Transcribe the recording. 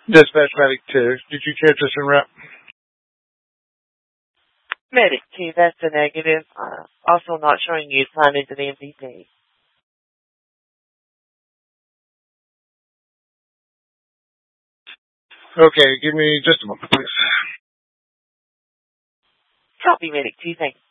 Dispatch Medic 2. Did you catch us in rep? Medic 2, that's a negative. Also not showing you assigned into the MVP. Okay, give me just a moment, please. Copy, Medic 2, thanks.